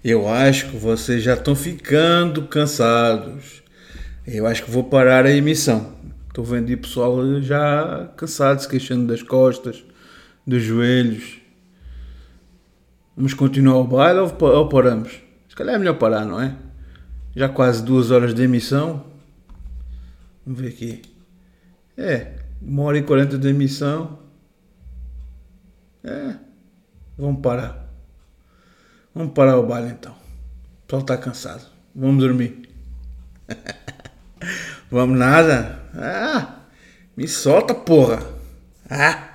Eu acho que vocês já estão ficando cansados. Eu acho que vou parar a emissão. Estou vendo aí pessoal já cansado, se queixando das costas, dos joelhos. Vamos continuar o baile ou paramos? Se calhar é melhor parar, não é? Já quase 2 horas de emissão. Vamos ver aqui. 1 hora e 40 de emissão. Vamos parar. Vamos parar o baile então. O pessoal está cansado. Vamos dormir. Vamos nada? Me solta, porra.